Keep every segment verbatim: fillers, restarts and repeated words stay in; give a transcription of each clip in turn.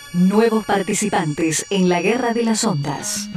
Nuevos participantes en la Guerra de las Ondas.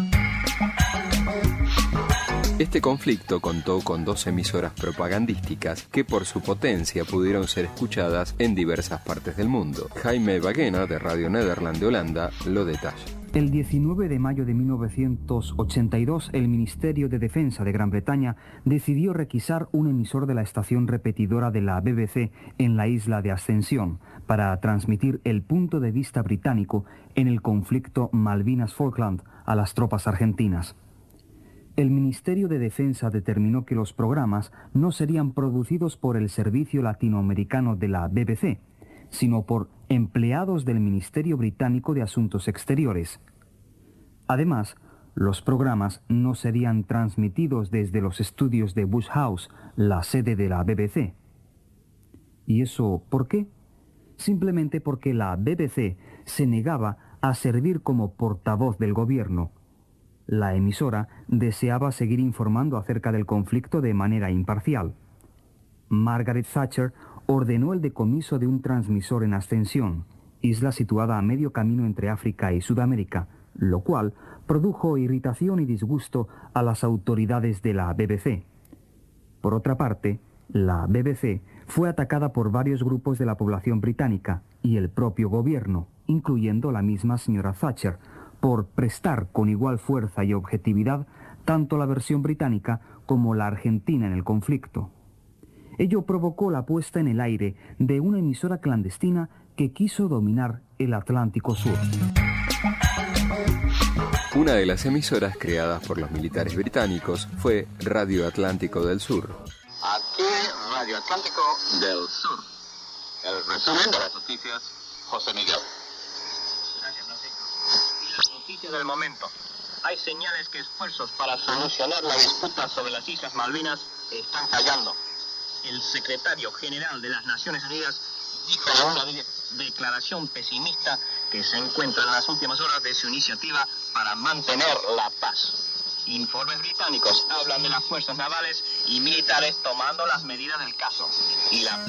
Este conflicto contó con dos emisoras propagandísticas que por su potencia pudieron ser escuchadas en diversas partes del mundo. Jaime Baguena, de Radio Nederland de Holanda, lo detalla. El diecinueve de mayo de mil novecientos ochenta y dos, el Ministerio de Defensa de Gran Bretaña decidió requisar un emisor de la estación repetidora de la B B C en la isla de Ascensión para transmitir el punto de vista británico en el conflicto Malvinas-Falkland a las tropas argentinas. El Ministerio de Defensa determinó que los programas no serían producidos por el Servicio Latinoamericano de la B B C, sino por empleados del Ministerio Británico de Asuntos Exteriores. Además, los programas no serían transmitidos desde los estudios de Bush House, la sede de la B B C. ¿Y eso por qué? Simplemente porque la B B C se negaba a servir como portavoz del gobierno. La emisora deseaba seguir informando acerca del conflicto de manera imparcial. Margaret Thatcher ordenó el decomiso de un transmisor en Ascensión, isla situada a medio camino entre África y Sudamérica, lo cual produjo irritación y disgusto a las autoridades de la B B C. Por otra parte, la B B C fue atacada por varios grupos de la población británica y el propio gobierno, incluyendo la misma señora Thatcher, por prestar con igual fuerza y objetividad tanto la versión británica como la argentina en el conflicto. Ello provocó la puesta en el aire de una emisora clandestina que quiso dominar el Atlántico Sur. Una de las emisoras creadas por los militares británicos fue Radio Atlántico del Sur. Aquí Radio Atlántico del Sur. El resumen de las noticias, José Miguel. Gracias, Francisco. Y las noticias del momento. Hay señales que esfuerzos para solucionar la disputa sobre las Islas Malvinas están fallando. El secretario general de las Naciones Unidas dijo en una de declaración pesimista que se encuentra en las últimas horas de su iniciativa para mantener la paz. Informes británicos hablan de las fuerzas navales y militares tomando las medidas del caso. Y la...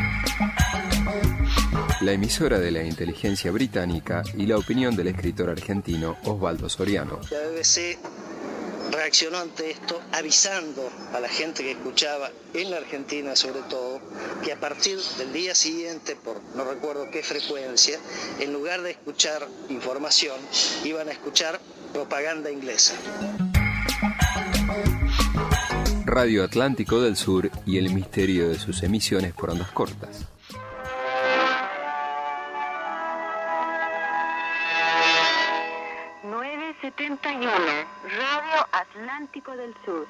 La emisora de la inteligencia británica y la opinión del escritor argentino Osvaldo Soriano. La B B C reaccionó ante esto avisando a la gente que escuchaba, en la Argentina sobre todo, que a partir del día siguiente, por no recuerdo qué frecuencia, en lugar de escuchar información, iban a escuchar propaganda inglesa. Radio Atlántico del Sur y el misterio de sus emisiones por ondas cortas. nueve setenta y uno, Radio Atlántico del Sur.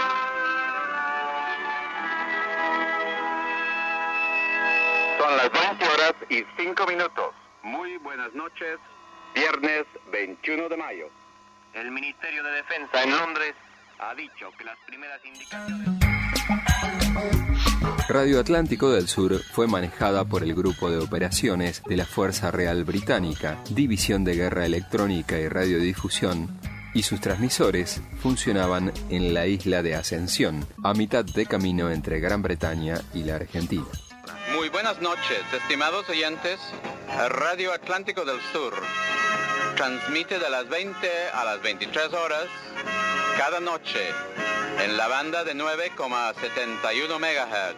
Son las veinte horas y cinco minutos. Muy buenas noches, viernes veintiuno de mayo. El Ministerio de Defensa en Londres ha dicho que las primeras indicaciones... Radio Atlántico del Sur fue manejada por el Grupo de Operaciones de la Fuerza Real Británica, División de Guerra Electrónica y Radiodifusión, y sus transmisores funcionaban en la isla de Ascensión, a mitad de camino entre Gran Bretaña y la Argentina. Muy buenas noches, estimados oyentes. Radio Atlántico del Sur transmite de las veinte a las veintitrés horas cada noche en la banda de nueve coma setenta y uno megahertz.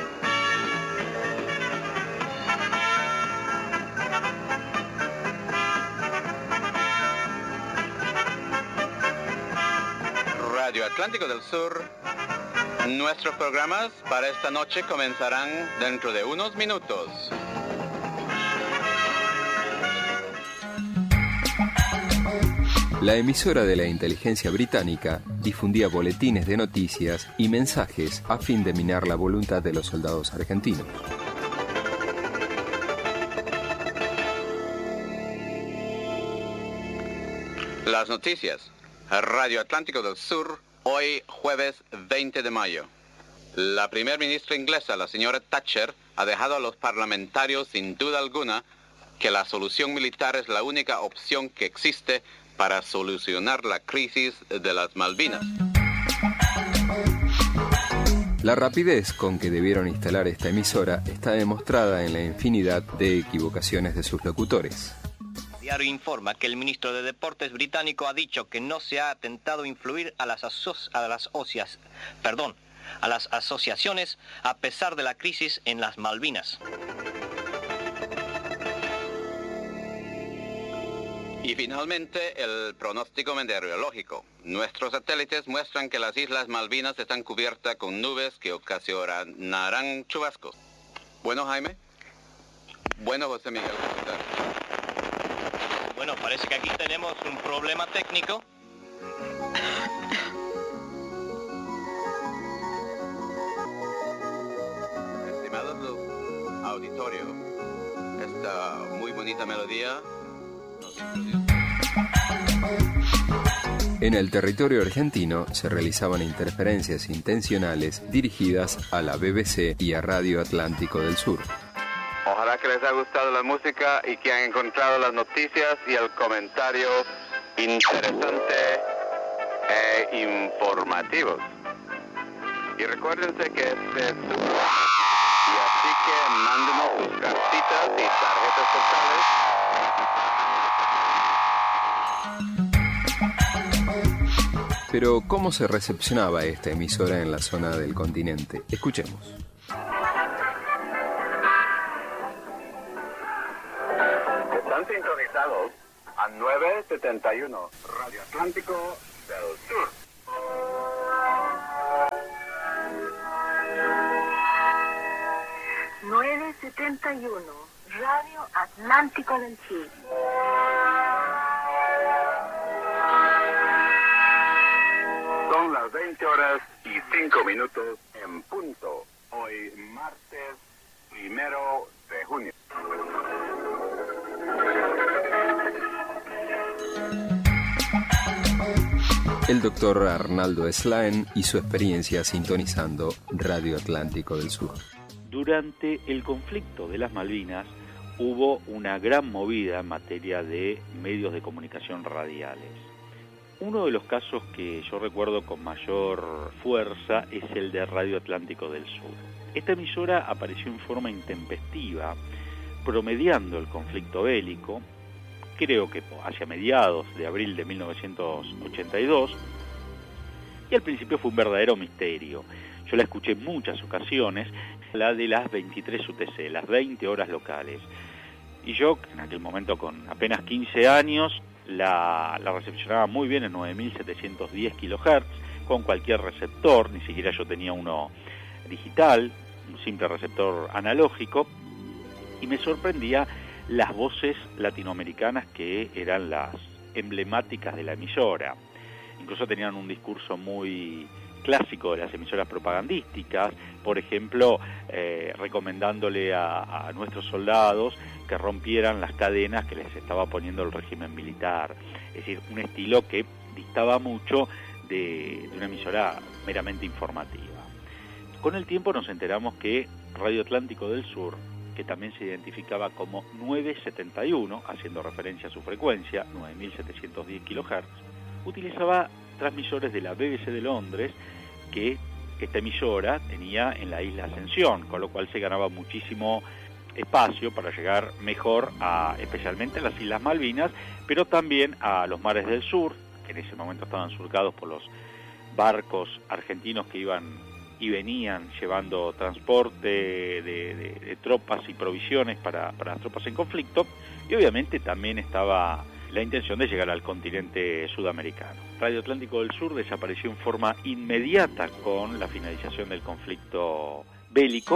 Radio Atlántico del Sur. Nuestros programas para esta noche comenzarán dentro de unos minutos. La emisora de la inteligencia británica difundía boletines de noticias y mensajes a fin de minar la voluntad de los soldados argentinos. Las noticias. Radio Atlántico del Sur, hoy jueves veinte de mayo. La primer ministra inglesa, la señora Thatcher, ha dejado a los parlamentarios sin duda alguna que la solución militar es la única opción que existe para solucionar la crisis de las Malvinas. La rapidez con que debieron instalar esta emisora está demostrada en la infinidad de equivocaciones de sus locutores. diario informa que el ministro de Deportes británico ha dicho que no se ha atentado a influir a las, aso a las ocias, perdón, a las asociaciones a pesar de la crisis en las Malvinas. Y finalmente, el pronóstico meteorológico. Nuestros satélites muestran que las Islas Malvinas están cubiertas con nubes que ocasionarán chubascos. Bueno, Jaime. Bueno, José Miguel. Bueno, parece que aquí tenemos un problema técnico. Estimados auditorio, esta muy bonita melodía nos introduce. En el territorio argentino se realizaban interferencias intencionales dirigidas a la B B C y a Radio Atlántico del Sur. Ojalá que les haya gustado la música y que hayan encontrado las noticias y el comentario interesante e informativos. Y recuérdense que este es su programa. Y así que mándenos sus cartitas y tarjetas postales. Pero, ¿cómo se recepcionaba esta emisora en la zona del continente? Escuchemos. Están sintonizados a nueve setenta y uno Radio Atlántico del Sur. nueve setenta y uno Radio Atlántico del Sur. Son las veinte horas y cinco minutos en punto. Hoy martes primero de junio. El doctor Arnaldo Slaen y su experiencia sintonizando Radio Atlántico del Sur. Durante el conflicto de las Malvinas hubo una gran movida en materia de medios de comunicación radiales. Uno de los casos que yo recuerdo con mayor fuerza es el de Radio Atlántico del Sur. Esta emisora apareció en forma intempestiva, promediando el conflicto bélico, creo que hacia mediados de abril de mil novecientos ochenta y dos, y al principio fue un verdadero misterio. Yo la escuché en muchas ocasiones, la de las veintitrés U T C, las veinte horas locales. Y yo, en aquel momento con apenas quince años, la, la recepcionaba muy bien en nueve mil setecientos diez kilohertz, con cualquier receptor, ni siquiera yo tenía uno digital, un simple receptor analógico, y me sorprendía las voces latinoamericanas que eran las emblemáticas de la emisora. Incluso tenían un discurso muy clásico de las emisoras propagandísticas, por ejemplo, eh, recomendándole a, a nuestros soldados que rompieran las cadenas que les estaba poniendo el régimen militar. Es decir, un estilo que distaba mucho de, de una emisora meramente informativa. Con el tiempo nos enteramos que Radio Atlántico del Sur, que también se identificaba como nueve setenta y uno, haciendo referencia a su frecuencia, nueve mil setecientos diez kilohertz, utilizaba transmisores de la B B C de Londres que esta emisora tenía en la isla Ascensión, con lo cual se ganaba muchísimo espacio para llegar mejor a, especialmente a las Islas Malvinas, pero también a los mares del sur, que en ese momento estaban surcados por los barcos argentinos que iban y venían llevando transporte de, de, de tropas y provisiones para, para las tropas en conflicto, y obviamente también estaba la intención de llegar al continente sudamericano. Radio Atlántico del Sur desapareció en forma inmediata con la finalización del conflicto bélico.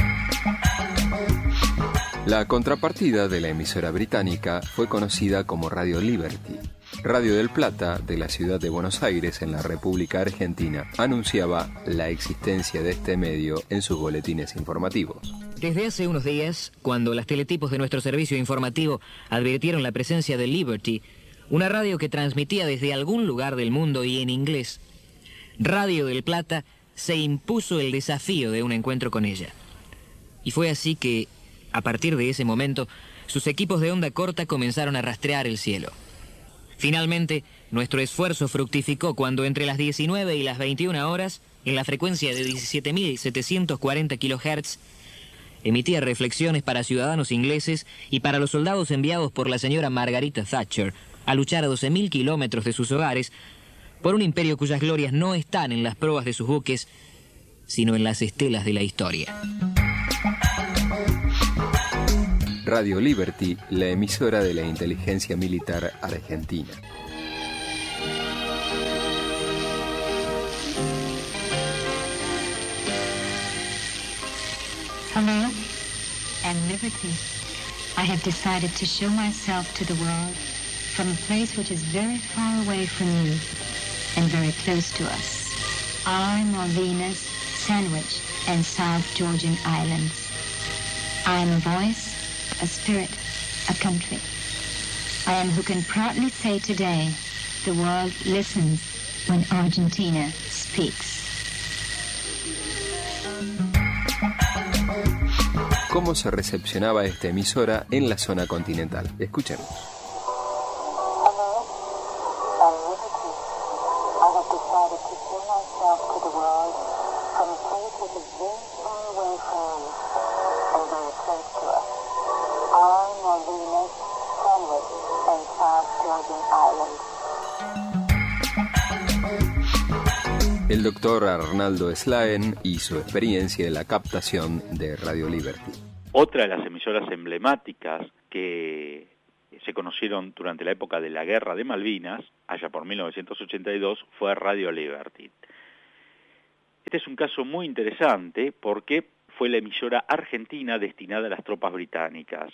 La contrapartida de la emisora británica fue conocida como Radio Liberty. Radio del Plata, de la ciudad de Buenos Aires, en la República Argentina, anunciaba la existencia de este medio en sus boletines informativos. Desde hace unos días, cuando las teletipos de nuestro servicio informativo advirtieron la presencia de Liberty, una radio que transmitía desde algún lugar del mundo y en inglés, Radio del Plata se impuso el desafío de un encuentro con ella. Y fue así que, a partir de ese momento, sus equipos de onda corta comenzaron a rastrear el cielo. Finalmente, nuestro esfuerzo fructificó cuando entre las diecinueve y las veintiuna horas, en la frecuencia de diecisiete mil setecientos cuarenta kilohertz, emitía reflexiones para ciudadanos ingleses y para los soldados enviados por la señora Margarita Thatcher a luchar a doce mil kilómetros de sus hogares por un imperio cuyas glorias no están en las proas de sus buques, sino en las estelas de la historia. Radio Liberty, la emisora de la inteligencia militar argentina. Hello, and Liberty. I have decided to show myself to the world from a place which is very far away from you and very close to us. Our Malvinas, Sandwich, and South Georgian Islands. I am a voice, a spirit, a country. I am who can proudly say today, the world listens when Argentina speaks. ¿Cómo se recepcionaba esta emisora en la zona continental? Escuchemos. El doctor Arnaldo Slaen y su experiencia en la captación de Radio Liberty. Otra de las emisoras emblemáticas que se conocieron durante la época de la Guerra de Malvinas, allá por mil novecientos ochenta y dos, fue Radio Liberty. Este es un caso muy interesante porque fue la emisora argentina destinada a las tropas británicas.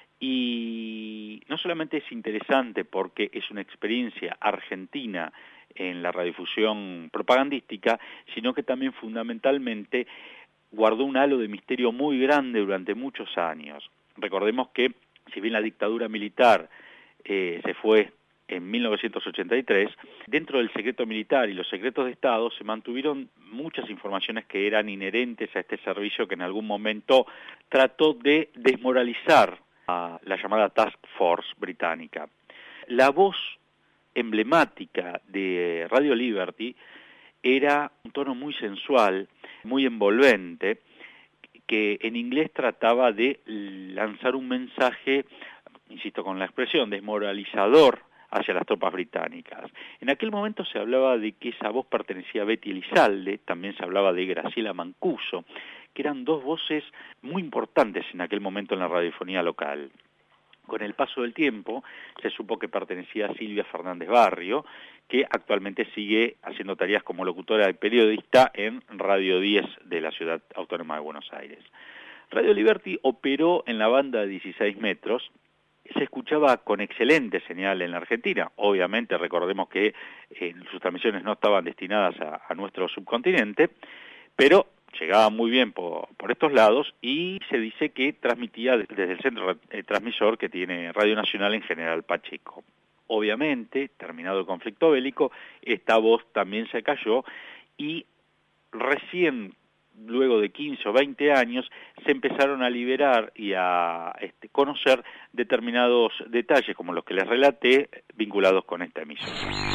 Y no solamente es interesante porque es una experiencia argentina en la radiodifusión propagandística, sino que también fundamentalmente guardó un halo de misterio muy grande durante muchos años. Recordemos que, si bien la dictadura militar eh, se fue en mil novecientos ochenta y tres, dentro del secreto militar y los secretos de Estado se mantuvieron muchas informaciones que eran inherentes a este servicio que en algún momento trató de desmoralizar a la llamada Task Force británica. La voz emblemática de Radio Liberty era un tono muy sensual, muy envolvente, que en inglés trataba de lanzar un mensaje, insisto con la expresión, desmoralizador hacia las tropas británicas. En aquel momento se hablaba de que esa voz pertenecía a Betty Elizalde, también se hablaba de Graciela Mancuso, que eran dos voces muy importantes en aquel momento en la radiofonía local. Con el paso del tiempo se supo que pertenecía a Silvia Fernández Barrio, que actualmente sigue haciendo tareas como locutora y periodista en Radio diez de la Ciudad Autónoma de Buenos Aires. Radio Liberty operó en la banda de dieciséis metros, se escuchaba con excelente señal en la Argentina. Obviamente recordemos que eh, sus transmisiones no estaban destinadas a, a nuestro subcontinente, pero llegaba muy bien por, por estos lados y se dice que transmitía desde el centro eh, transmisor que tiene Radio Nacional en General Pacheco. Obviamente, terminado el conflicto bélico, esta voz también se cayó y recién, luego de quince o veinte años, se empezaron a liberar y a este, conocer determinados detalles, como los que les relaté, vinculados con esta emisión.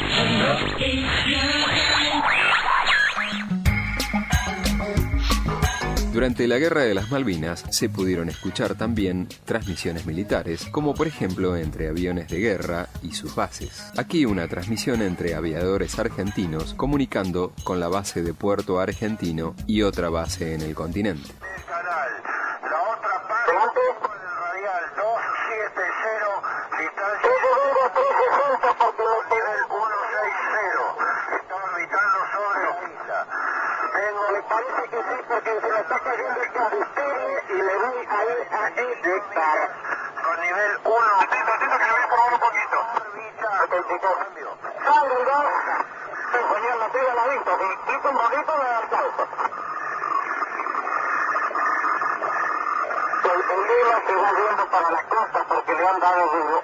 Durante la Guerra de las Malvinas se pudieron escuchar también transmisiones militares, como por ejemplo entre aviones de guerra y sus bases. Aquí una transmisión entre aviadores argentinos comunicando con la base de Puerto Argentino y otra base en el continente. Para la costa porque le han dado duro.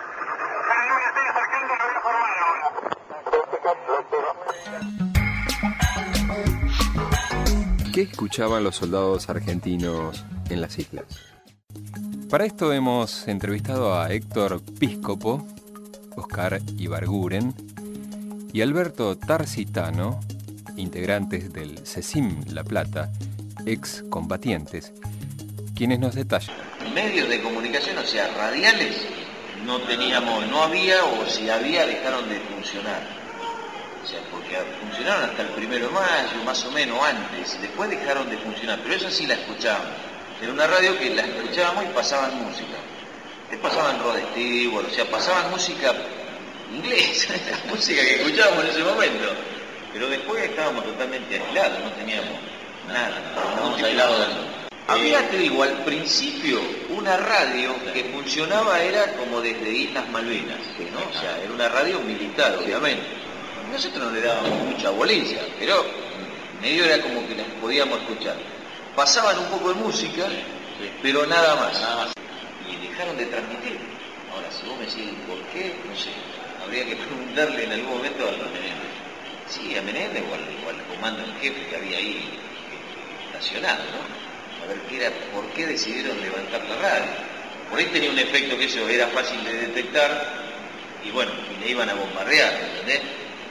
¿Qué escuchaban los soldados argentinos en las islas? Para esto hemos entrevistado a Héctor Píscopo, Oscar Ibarguren y Alberto Tarsitano, integrantes del CECIM La Plata, ex combatientes, quienes nos detallan. Medios de comunicación, o sea, radiales, no teníamos, no había, o si había, dejaron de funcionar. O sea, porque funcionaron hasta el primero de mayo, más o menos antes, después dejaron de funcionar, pero eso sí la escuchábamos. Era una radio que la escuchábamos y pasaban música. Después pasaban Rod Stewart, o sea, pasaban música inglesa, la música que escuchábamos en ese momento. Pero después estábamos totalmente aislados, no teníamos nada, estábamos aislados de eso. Había, te digo, al principio una radio que funcionaba era como desde Islas Malvinas, ¿no? O sea, era una radio militar, obviamente. Nosotros no le dábamos mucha bolilla, pero medio era como que las podíamos escuchar. Pasaban un poco de música, pero nada más. Nada más. Y dejaron de transmitir. Ahora, si vos me decís por qué, no sé. Habría que preguntarle en algún momento a Menéndez. Sí, a Menéndez o al, o al comando en jefe que había ahí estacionado, ¿no? A ver qué era, por qué decidieron levantar la radio. Por ahí tenía un efecto que eso era fácil de detectar y bueno, y le iban a bombardear, ¿entendés?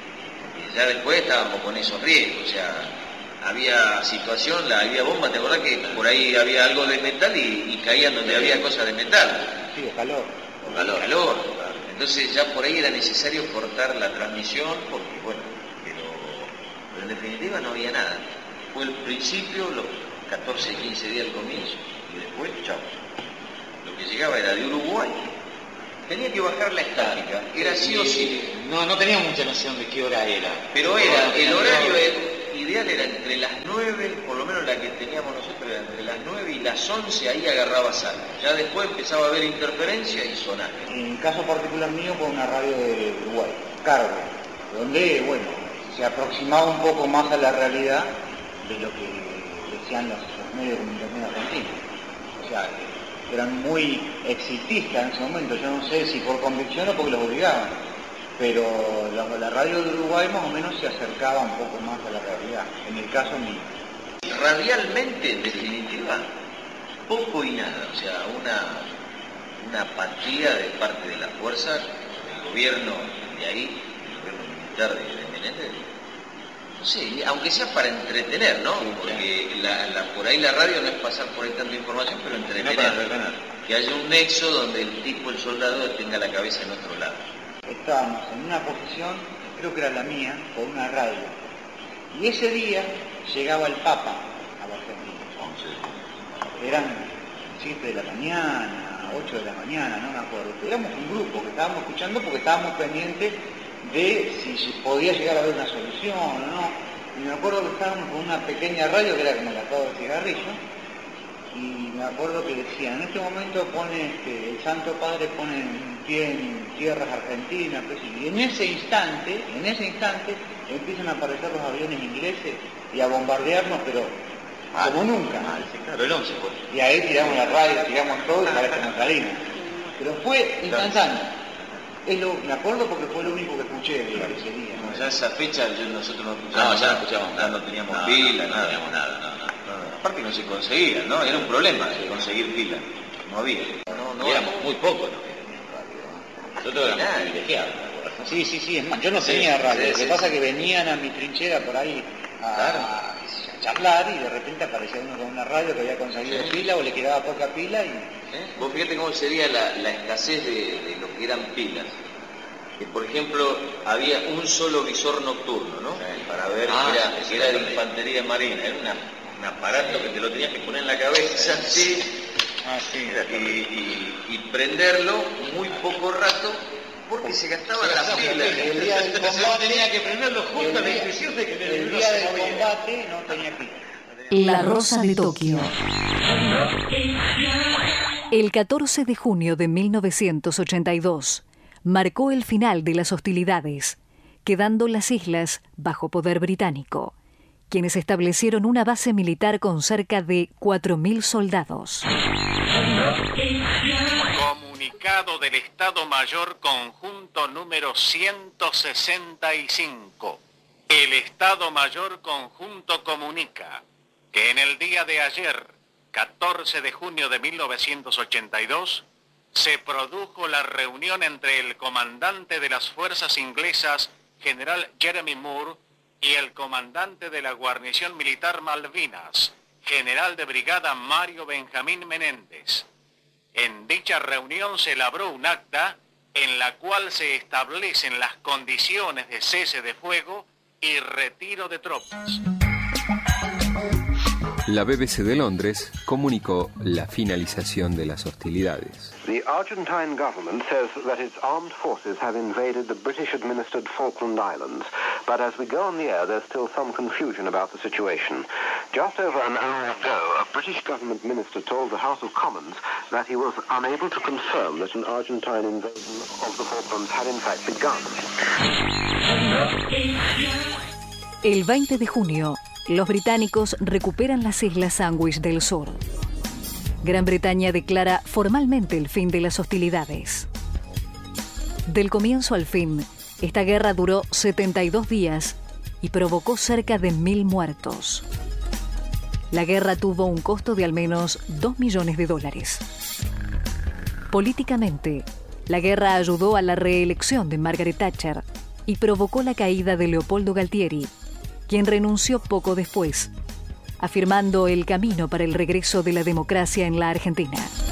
Y ya después estábamos con esos riesgos, o sea, había situación, la, había bomba, ¿te acordás que por ahí había algo de metal y, y caían donde había cosas de metal? Sí, de calor. O calor. calor. Entonces ya por ahí era necesario cortar la transmisión porque, bueno, pero, pero en definitiva no había nada. Fue el principio, los catorce, quince días al comienzo, y después, chao. Lo que llegaba era de Uruguay. Tenía que bajar la estática, era sí o sí. No, no tenía mucha noción de qué hora era. Pero era, el horario ideal era entre las nueve, por lo menos la que teníamos nosotros era entre las nueve y las once, ahí agarraba saldo. Ya después empezaba a haber interferencia y sonar. En caso particular mío fue una radio de Uruguay, Cargo, donde, bueno, se aproximaba un poco más a la realidad de lo que decían los, los medios de comunicación argentinos. O sea, eran muy exitistas en ese momento, yo no sé si por convicción o porque los obligaban, pero la, la radio de Uruguay más o menos se acercaba un poco más a la realidad, en el caso mío. Radialmente, en definitiva, poco y nada, o sea, una, una apatía de parte de la fuerza, del gobierno de ahí, el gobierno militar de, de Menéndez, no sé, aunque sea para entretener, ¿no? Porque la, la, por ahí la radio no es pasar por ahí tanta información, pero entretener. No para entretener. Que haya un nexo donde el tipo, el soldado, tenga la cabeza en otro lado. Estábamos en una posición, creo que era la mía, con una radio. Y ese día llegaba el Papa a la Argentina. Eran siete de la mañana, ocho de la mañana, no me acuerdo. Éramos un grupo que estábamos escuchando porque estábamos pendientes de si podía llegar a haber una solución o no. Y me acuerdo que estábamos con una pequeña radio que era como la acabo de cigarrillo, y me acuerdo que decían, en este momento pone este, el Santo Padre pone en pie en tierras argentinas, pues, y en ese instante, en ese instante, empiezan a aparecer los aviones ingleses y a bombardearnos, pero mal, como nunca. Mal, sí, claro, el once pues. Y ahí tiramos la radio, tiramos todo y parecemos salinas. Pero fue instantáneo. Es lo, me acuerdo porque fue lo único que escuché de ese día. No, ya esa fecha yo, nosotros no escuchábamos. No, ya no escuchábamos nada, no teníamos no, pila, no, no, nada. No teníamos nada, no, no, no. Aparte no se conseguía, ¿no? Era un problema de conseguir pila. No había. No, no, éramos muy pocos, ¿no? Nosotros éramos privilegiados. Sí, sí, sí, es más, yo no tenía sí, radio. Sí, lo que sí, pasa es que venían a mi trinchera por ahí a, claro. a charlar y de repente aparecía uno con una radio que había conseguido sí. pila o le quedaba poca pila y... ¿Eh? Vos fíjate cómo sería la, la escasez de, de lo que eran pilas. Que por ejemplo había un solo visor nocturno, ¿no? Sí. Para ver ah, que, era, que era de infantería marina. Era una, un aparato sí. que te lo tenías que poner en la cabeza así ah, sí. y, y, y prenderlo muy poco rato porque se gastaban las pilas. El día del combate tenía que prenderlo justo a la intuición de que el, el día del combate no tenía pilas. La Rosa de Tokio. El catorce de junio de mil novecientos ochenta y dos marcó el final de las hostilidades, quedando las islas bajo poder británico, quienes establecieron una base militar con cerca de cuatro mil soldados. Comunicado del Estado Mayor Conjunto número ciento sesenta y cinco. El Estado Mayor Conjunto comunica que en el día de ayer, catorce de junio de mil novecientos ochenta y dos, se produjo la reunión entre el comandante de las fuerzas inglesas, general Jeremy Moore, y el comandante de la guarnición militar Malvinas, general de brigada Mario Benjamín Menéndez. En dicha reunión se elaboró un acta en la cual se establecen las condiciones de cese de fuego y retiro de tropas. La B B C de Londres comunicó la finalización de las hostilidades. The Argentine government says that its armed forces have invaded the British-administered Falkland Islands, but as we go on the air, there's still some confusion about the situation. Just over an hour ago, a British government minister told the House of Commons that he was unable to confirm that an Argentine invasion of the Falklands had in fact begun. El veinte de junio, los británicos recuperan las Islas Sandwich del Sur. Gran Bretaña declara formalmente el fin de las hostilidades. Del comienzo al fin, esta guerra duró setenta y dos días y provocó cerca de mil muertos. La guerra tuvo un costo de al menos dos millones de dólares. Políticamente, la guerra ayudó a la reelección de Margaret Thatcher y provocó la caída de Leopoldo Galtieri, quien renunció poco después, afirmando el camino para el regreso de la democracia en la Argentina.